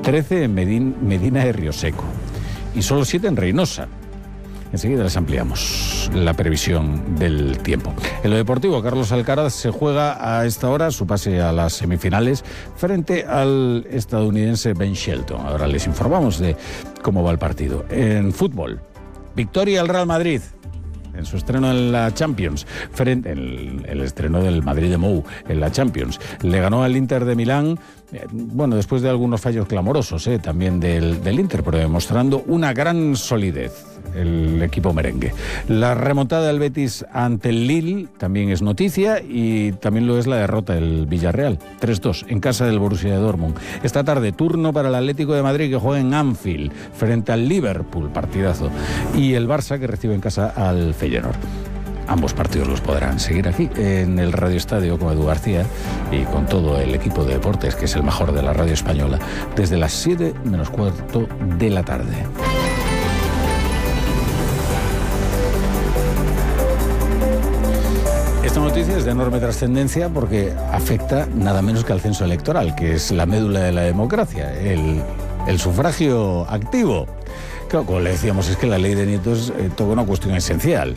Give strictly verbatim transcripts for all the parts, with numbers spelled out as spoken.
trece en Medin, Medina de Rioseco y solo siete en Reynosa. Enseguida les ampliamos la previsión del tiempo. En lo deportivo, Carlos Alcaraz se juega a esta hora su pase a las semifinales frente al estadounidense Ben Shelton. Ahora les informamos de cómo va el partido. En fútbol, victoria al Real Madrid en su estreno en la Champions, frente el, el estreno del Madrid de Mou en la Champions. Le ganó al Inter de Milán, eh, bueno, después de algunos fallos clamorosos eh, también del, del Inter, pero demostrando una gran solidez el equipo merengue. La remontada del Betis ante el Lille también es noticia, y también lo es la derrota del Villarreal, tres dos, en casa del Borussia de Dortmund. Esta tarde, turno para el Atlético de Madrid, que juega en Anfield frente al Liverpool, partidazo, y el Barça, que recibe en casa al Feyenoord. Ambos partidos los podrán seguir aquí en el Radio Estadio con Edu García y con todo el equipo de deportes, que es el mejor de la radio española, desde las siete menos cuarto de la tarde. Esta noticia es de enorme trascendencia porque afecta nada menos que al censo electoral, que es la médula de la democracia, el, el sufragio activo. Claro, como le decíamos, es que la ley de nietos eh, toca una cuestión esencial.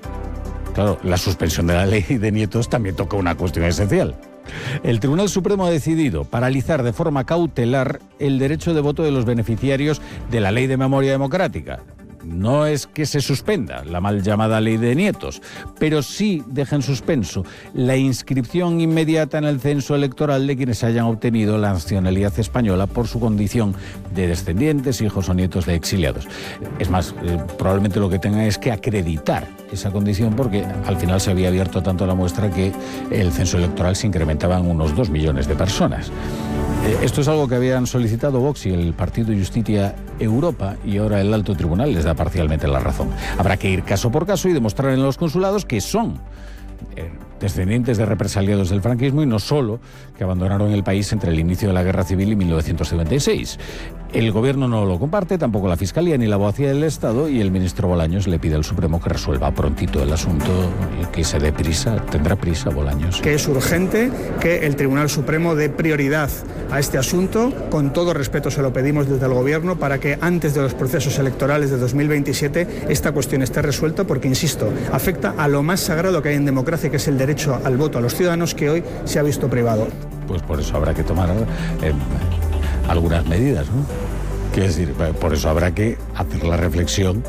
Claro, la suspensión de la ley de nietos también toca una cuestión esencial. El Tribunal Supremo ha decidido paralizar de forma cautelar el derecho de voto de los beneficiarios de la Ley de Memoria Democrática. No es que se suspenda la mal llamada ley de nietos, pero sí deja en suspenso la inscripción inmediata en el censo electoral de quienes hayan obtenido la nacionalidad española por su condición de descendientes, hijos o nietos de exiliados. Es más, eh, probablemente lo que tengan es que acreditar esa condición, porque al final se había abierto tanto la muestra que el censo electoral se incrementaba en unos dos millones de personas. Eh, esto es algo que habían solicitado Vox y el Partido Justicia Europa, y ahora el Alto Tribunal les da parcialmente la razón. Habrá que ir caso por caso y demostrar en los consulados que son eh, descendientes de represaliados del franquismo y no solo que abandonaron el país entre el inicio de la Guerra Civil y mil novecientos cincuenta y seis. El gobierno no lo comparte, tampoco la Fiscalía ni la Abogacía del Estado, y el ministro Bolaños le pide al Supremo que resuelva prontito el asunto y que se dé prisa. Tendrá prisa Bolaños. Que es urgente que el Tribunal Supremo dé prioridad a este asunto. Con todo respeto se lo pedimos desde el gobierno para que antes de los procesos electorales de dos mil veintisiete esta cuestión esté resuelta, porque, insisto, afecta a lo más sagrado que hay en democracia, que es el derecho al voto a los ciudadanos, que hoy se ha visto privado. Pues por eso habrá que tomar eh, algunas medidas, ¿no? Quiero decir, por eso habrá que hacer la reflexión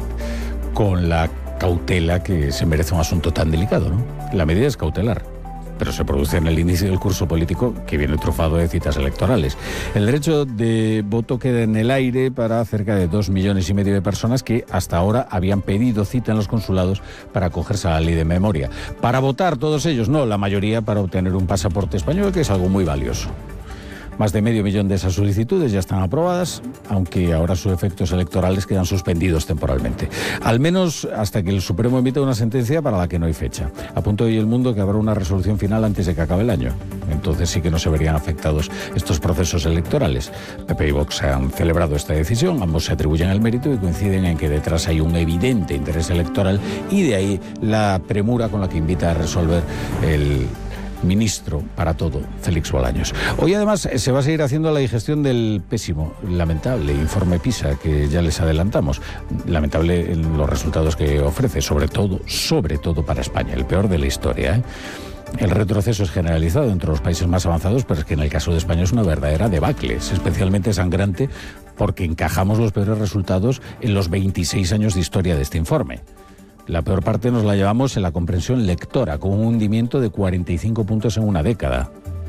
con la cautela que se merece un asunto tan delicado, ¿no? La medida es cautelar, pero se produce en el inicio del curso político, que viene trufado de citas electorales. El derecho de voto queda en el aire para cerca de dos millones y medio de personas que hasta ahora habían pedido cita en los consulados para acogerse a la ley de memoria. Para votar todos ellos, no, la mayoría para obtener un pasaporte español, que es algo muy valioso. Más de medio millón de esas solicitudes ya están aprobadas, aunque ahora sus efectos electorales quedan suspendidos temporalmente. Al menos hasta que el Supremo emita una sentencia para la que no hay fecha. Apunta hoy El Mundo que habrá una resolución final antes de que acabe el año. Entonces sí que no se verían afectados estos procesos electorales. P P y Vox han celebrado esta decisión, ambos se atribuyen el mérito y coinciden en que detrás hay un evidente interés electoral, y de ahí la premura con la que invita a resolver el ministro para todo, Félix Bolaños. Hoy además se va a seguir haciendo la digestión del pésimo, lamentable informe PISA que ya les adelantamos. Lamentable en los resultados que ofrece, sobre todo, sobre todo para España, el peor de la historia, ¿eh? El retroceso es generalizado entre los países más avanzados, pero es que en el caso de España es una verdadera debacle. Es especialmente sangrante porque encajamos los peores resultados en los veintiséis años de historia de este informe. La peor parte nos la llevamos en la comprensión lectora, con un hundimiento de cuarenta y cinco puntos en una década.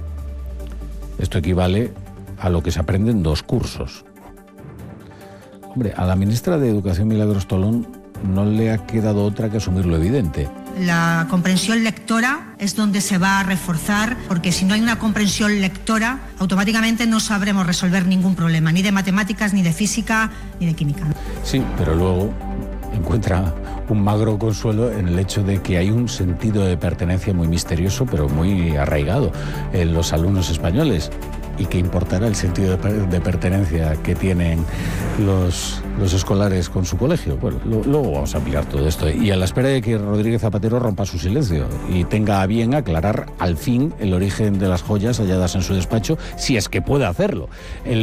Esto equivale a lo que se aprende en dos cursos. Hombre, a la ministra de Educación, Milagros Tolón, no le ha quedado otra que asumir lo evidente. La comprensión lectora es donde se va a reforzar, porque si no hay una comprensión lectora, automáticamente no sabremos resolver ningún problema, ni de matemáticas, ni de física, ni de química. Sí, pero luego encuentra un magro consuelo en el hecho de que hay un sentido de pertenencia muy misterioso, pero muy arraigado en los alumnos españoles. ¿Y qué importará el sentido de, de pertenencia que tienen los, los escolares con su colegio? Bueno, lo, luego vamos a ampliar todo esto. Y a la espera de que Rodríguez Zapatero rompa su silencio y tenga a bien aclarar al fin el origen de las joyas halladas en su despacho, si es que puede hacerlo. El